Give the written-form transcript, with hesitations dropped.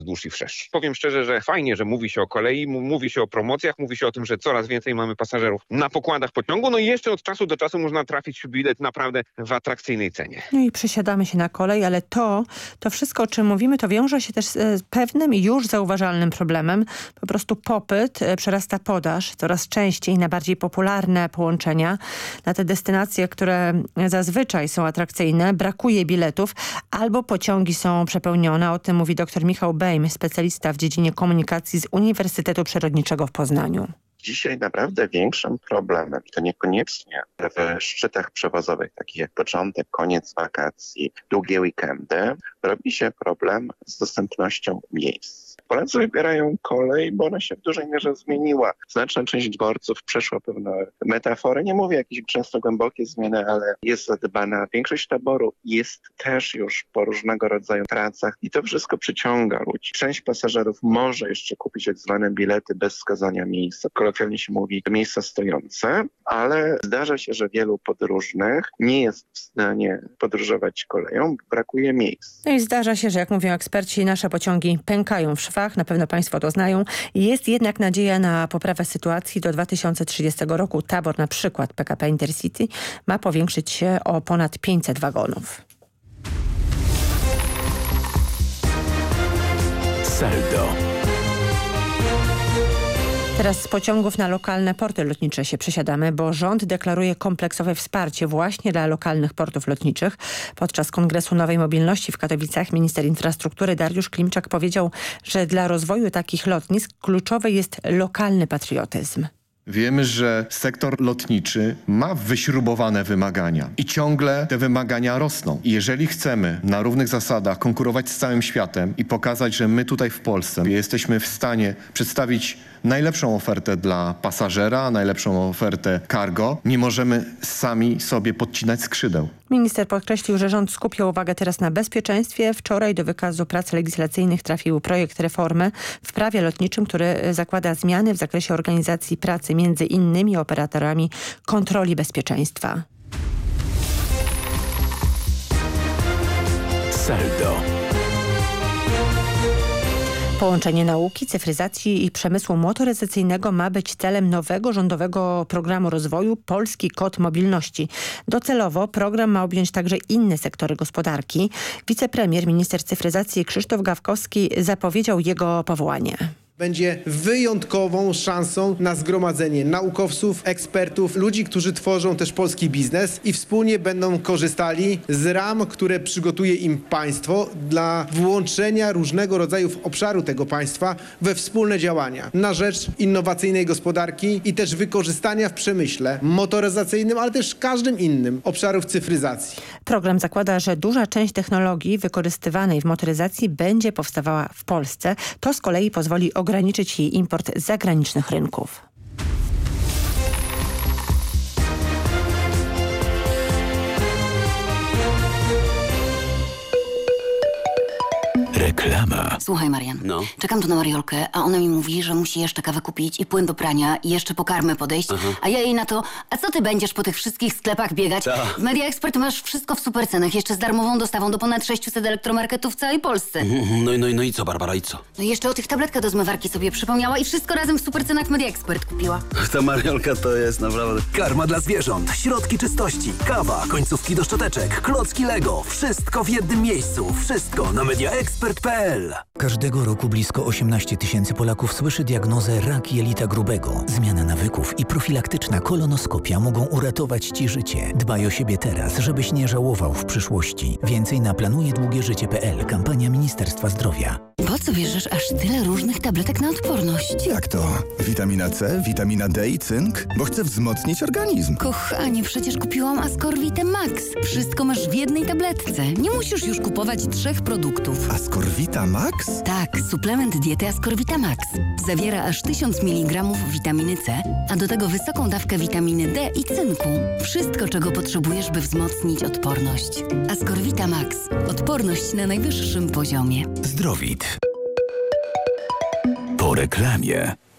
wzdłuż i wszerz. Powiem szczerze, że fajnie, że mówi się o kolei, mówi się o promocjach, mówi się o tym, że coraz więcej mamy pasażerów na pokładach pociągu, no i jeszcze od czasu do czasu można trafić bilet naprawdę w atrakcyjnej cenie. No i przesiadamy się na kolej, ale to wszystko, o czym mówimy, to wiąże się też z pewnym i już zauważalnym problemem. Po prostu popyt przerasta podaż coraz częściej na bardziej popularne połączenia. Na te destynacje, które zazwyczaj są atrakcyjne, brakuje biletów albo pociągi są przepełnione. O tym mówi dr Michał Bejm, specjalista w dziedzinie komunikacji z Uniwersytetu Przyrodniczego w Poznaniu. Dzisiaj naprawdę większym problemem, to niekoniecznie w szczytach przewozowych, takich jak początek, koniec wakacji, długie weekendy, robi się problem z dostępnością miejsc. Polacy wybierają kolej, bo ona się w dużej mierze zmieniła. Znaczna część dworców przeszła pewne metafory. Nie mówię jakieś często głębokie zmiany, ale jest zadbana. Większość taboru jest też już po różnego rodzaju tracach i to wszystko przyciąga ludzi. Część pasażerów może jeszcze kupić tak zwane bilety bez wskazania miejsca. Kolokwialnie się mówi miejsca stojące, ale zdarza się, że wielu podróżnych nie jest w stanie podróżować koleją, brakuje miejsc. No i zdarza się, że jak mówią eksperci, nasze pociągi pękają w szwach, na pewno Państwo to znają. Jest jednak nadzieja na poprawę sytuacji. Do 2030 roku tabor, na przykład PKP Intercity, ma powiększyć się o ponad 500 wagonów. Saldo. Teraz z pociągów na lokalne porty lotnicze się przesiadamy, bo rząd deklaruje kompleksowe wsparcie właśnie dla lokalnych portów lotniczych. Podczas Kongresu Nowej Mobilności w Katowicach minister infrastruktury Dariusz Klimczak powiedział, że dla rozwoju takich lotnisk kluczowy jest lokalny patriotyzm. Wiemy, że sektor lotniczy ma wyśrubowane wymagania i ciągle te wymagania rosną. I jeżeli chcemy na równych zasadach konkurować z całym światem i pokazać, że my tutaj w Polsce jesteśmy w stanie przedstawić najlepszą ofertę dla pasażera, najlepszą ofertę cargo, nie możemy sami sobie podcinać skrzydeł. Minister podkreślił, że rząd skupia uwagę teraz na bezpieczeństwie. Wczoraj do wykazu prac legislacyjnych trafił projekt reformy w prawie lotniczym, który zakłada zmiany w zakresie organizacji pracy między innymi operatorami kontroli bezpieczeństwa. Saldo. Połączenie nauki, cyfryzacji i przemysłu motoryzacyjnego ma być celem nowego rządowego programu rozwoju Polski Kod Mobilności. Docelowo program ma objąć także inne sektory gospodarki. Wicepremier, minister cyfryzacji Krzysztof Gawkowski zapowiedział jego powołanie. Będzie wyjątkową szansą na zgromadzenie naukowców, ekspertów, ludzi, którzy tworzą też polski biznes i wspólnie będą korzystali z ram, które przygotuje im państwo dla włączenia różnego rodzaju obszaru tego państwa we wspólne działania na rzecz innowacyjnej gospodarki i też wykorzystania w przemyśle motoryzacyjnym, ale też każdym innym obszarów cyfryzacji. Program zakłada, że duża część technologii wykorzystywanej w motoryzacji będzie powstawała w Polsce. To z kolei pozwoli ograniczyć jej import z zagranicznych rynków. Reklama. Słuchaj, Marian, czekam tu na Mariolkę, a ona mi mówi, że musi jeszcze kawę kupić i płyn do prania i jeszcze po karmę podejść, a ja jej na to, a co ty będziesz po tych wszystkich sklepach biegać? W Media Expert masz wszystko w super cenach, jeszcze z darmową dostawą do ponad 600 elektromarketów w całej Polsce. No i co, Barbara, i co? No i jeszcze o tych tabletkach do zmywarki sobie przypomniała i wszystko razem w super cenach w Media Expert kupiła. Ta Mariolka to jest naprawdę... Karma dla zwierząt, środki czystości, kawa, końcówki do szczoteczek, klocki Lego. Wszystko w jednym miejscu. Wszystko na mediaexpert.pl. Każdego roku blisko 18 000 Polaków słyszy diagnozę rak jelita grubego. Zmiana nawyków i profilaktyczna kolonoskopia mogą uratować Ci życie. Dbaj o siebie teraz, żebyś nie żałował w przyszłości. Więcej na planujedługieżycie.pl. Kampania Ministerstwa Zdrowia. Po co bierzesz aż tyle różnych tabletek na odporność? Jak to? Witamina C, witamina D i cynk? Bo chcę wzmocnić organizm. Kochanie, przecież kupiłam Ascorvite Max. Wszystko masz w jednej tabletce. Nie musisz już kupować 3 produktów. Ascorvita Max? Tak, suplement diety Ascorvita Max. Zawiera aż 1000 mg witaminy C, a do tego wysoką dawkę witaminy D i cynku. Wszystko, czego potrzebujesz, by wzmocnić odporność. Ascorvita Max. Odporność na najwyższym poziomie. Zdrowit. Po reklamie.